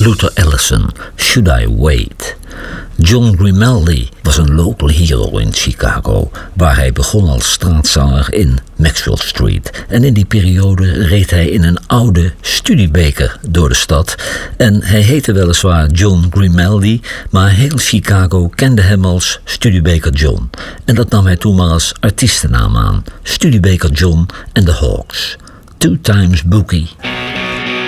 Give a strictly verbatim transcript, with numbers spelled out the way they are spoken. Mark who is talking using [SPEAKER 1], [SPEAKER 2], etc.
[SPEAKER 1] Luther Allison, Should I Wait? John Grimaldi was een local hero in Chicago, waar hij begon als straatzanger in Maxwell Street. En in die periode reed hij in een oude Studebaker door de stad. En hij heette weliswaar John Grimaldi, maar heel Chicago kende hem als Studebaker John. En dat nam hij toen maar als artiestennaam aan. Studebaker John en the Hawks. Two Times Bookie.